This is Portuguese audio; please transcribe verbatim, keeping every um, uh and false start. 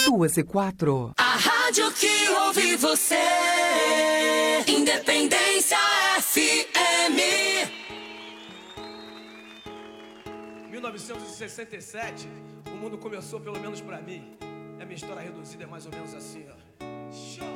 Sua C quatro. A rádio que ouve você. Independência F M. mil novecentos e sessenta e sete, o mundo começou, pelo menos pra mim. A minha história reduzida é mais ou menos assim, ó. Chora.